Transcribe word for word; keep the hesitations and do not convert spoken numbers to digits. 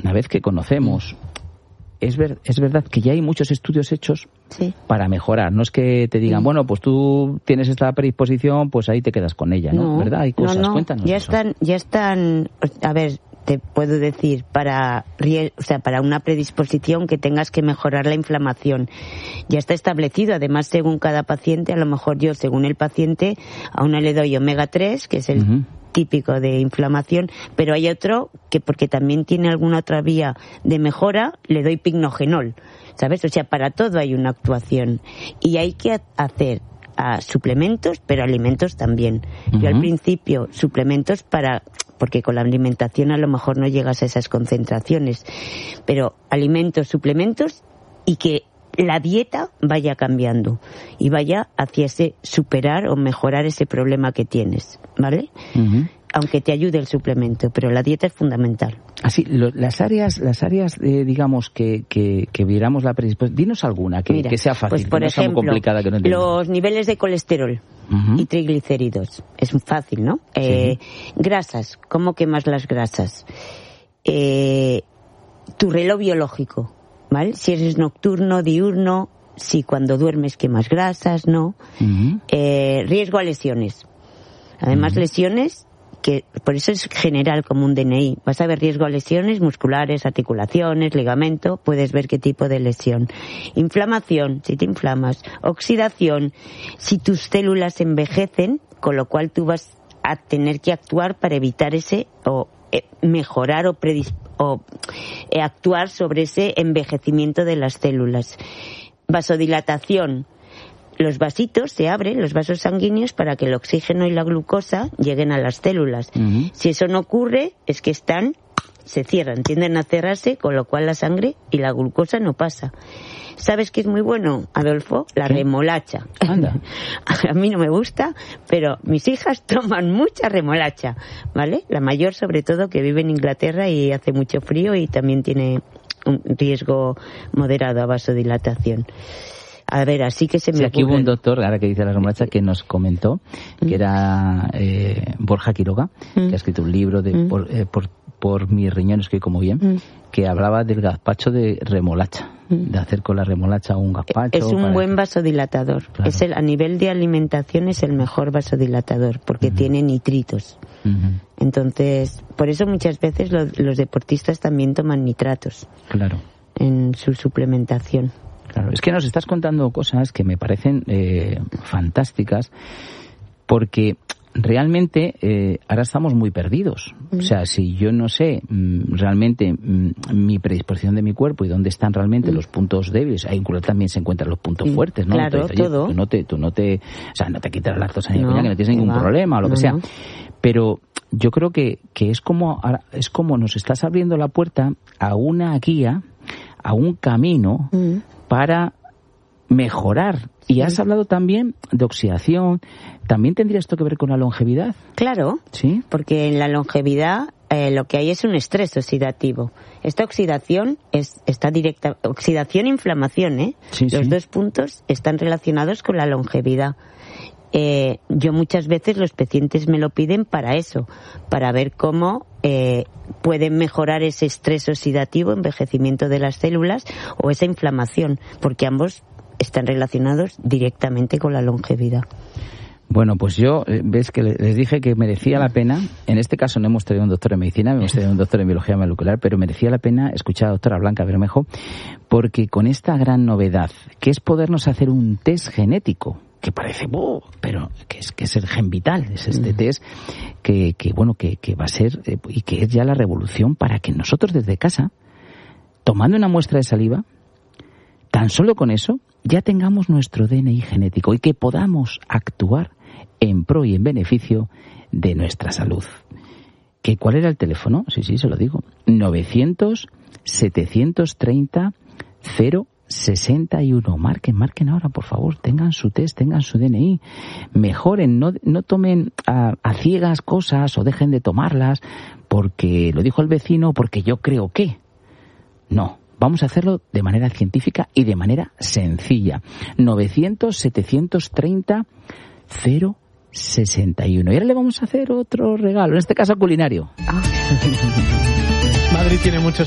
una vez que conocemos, es, ver, es verdad que ya hay muchos estudios hechos sí. para mejorar. No es que te digan, sí. bueno, pues tú tienes esta predisposición, pues ahí te quedas con ella, ¿no? no ¿Verdad? Hay cosas, no, no. cuéntanos ya eso. están, ya están, a ver, te puedo decir, para, o sea, para una predisposición que tengas que mejorar la inflamación. Ya está establecido, además, según cada paciente, a lo mejor yo, según el paciente, a uno le doy omega tres, que es el uh-huh. típico de inflamación, pero hay otro que, porque también tiene alguna otra vía de mejora, le doy pignogenol, ¿sabes? O sea, para todo hay una actuación. Y hay que hacer a suplementos, pero alimentos también. Uh-huh. Yo al principio, suplementos para... porque con la alimentación a lo mejor no llegas a esas concentraciones, pero alimentos, suplementos y que la dieta vaya cambiando y vaya hacia ese superar o mejorar ese problema que tienes, ¿vale? Uh-huh. Aunque te ayude el suplemento, pero la dieta es fundamental. Así, lo, las áreas, las áreas, eh, digamos que, que que viéramos la predisposición. Dinos alguna que, Mira, que sea fácil, pues por que no ejemplo, sea muy complicada, que no entiendo. Los niveles de colesterol. Uh-huh. Y triglicéridos. Es fácil, ¿no? Sí. Eh, grasas. ¿Cómo quemas las grasas? Eh, tu reloj biológico, ¿vale? Si eres nocturno, diurno, si cuando duermes quemas grasas, ¿no? Uh-huh. Eh, riesgo a lesiones. Además, uh-huh. lesiones que, por eso es general como un D N I. Vas a ver riesgo a lesiones musculares, articulaciones, ligamento, puedes ver qué tipo de lesión. Inflamación, si te inflamas. Oxidación, si tus células envejecen, con lo cual tú vas a tener que actuar para evitar ese, o eh, mejorar o, predisp- o eh, actuar sobre ese envejecimiento de las células. Vasodilatación. Los vasitos se abren, los vasos sanguíneos, para que el oxígeno y la glucosa lleguen a las células. Uh-huh. Si eso no ocurre, es que están, se cierran, tienden a cerrarse, con lo cual la sangre y la glucosa no pasa. ¿Sabes qué es muy bueno, Adolfo? La ¿Qué? remolacha. Anda. A mí no me gusta, pero mis hijas toman mucha remolacha, ¿vale? La mayor, sobre todo, que vive en Inglaterra y hace mucho frío y también tiene un riesgo moderado a vasodilatación. A ver, así que se me sí, aquí ocurre... hubo un doctor, ahora que dice la remolacha, que nos comentó, que era eh, Borja Quiroga, mm. que ha escrito un libro de mm. por, eh, por, por mis riñones que como bien, mm. que hablaba del gazpacho de remolacha, mm. de hacer con la remolacha un gazpacho. Es un para... buen vasodilatador. Claro. Es el, a nivel de alimentación es el mejor vasodilatador, porque uh-huh. tiene nitritos. Uh-huh. Entonces, por eso muchas veces lo, los deportistas también toman nitratos. Claro. En su suplementación. Claro, es que nos estás contando cosas que me parecen eh, fantásticas, porque realmente eh, ahora estamos muy perdidos. Mm. O sea, si yo no sé mm, realmente mm, mi predisposición de mi cuerpo y dónde están realmente mm. los puntos débiles, ahí también se encuentran los puntos mm. fuertes, ¿no? Claro, Entonces, todo. Tú no te, tú no te, o sea, no te quitas la lactosa ni no, coña, que no tienes ningún va. problema o lo no, que sea. No. Pero yo creo que, que es como es como nos estás abriendo la puerta a una guía, a un camino mm. para mejorar. Y sí. has hablado también de oxidación. ¿También tendría esto que ver con la longevidad? Claro, ¿sí? Porque en la longevidad eh, lo que hay es un estrés oxidativo. Esta oxidación es está directa, oxidación e inflamación, ¿eh? Sí, Los sí. dos puntos están relacionados con la longevidad. Eh, yo muchas veces los pacientes me lo piden para eso, para ver cómo eh, pueden mejorar ese estrés oxidativo, envejecimiento de las células o esa inflamación, porque ambos están relacionados directamente con la longevidad. Bueno, pues yo, ves que les dije que merecía la pena, en este caso no hemos traído un doctor en medicina, hemos traído un doctor en biología molecular, pero merecía la pena escuchar a la doctora Blanca Bermejo, porque con esta gran novedad, que es podernos hacer un test genético, que parece, oh, pero que es que es el Gen Vital, es este mm. test que, que bueno, que, que va a ser, eh, y que es ya la revolución para que nosotros desde casa, tomando una muestra de saliva, tan solo con eso, ya tengamos nuestro D N I genético y que podamos actuar en pro y en beneficio de nuestra salud. ¿Que cuál era el teléfono? Sí, sí, se lo digo. novecientos, setecientos treinta, cero sesenta y uno. Marquen, marquen ahora, por favor. Tengan su test, tengan su D N I. Mejoren, no, no tomen a, a ciegas cosas o dejen de tomarlas porque lo dijo el vecino, porque yo creo que. No. Vamos a hacerlo de manera científica y de manera sencilla. novecientos, setecientos treinta, cero sesenta y uno. Y ahora le vamos a hacer otro regalo, en este caso culinario. Madrid tiene muchos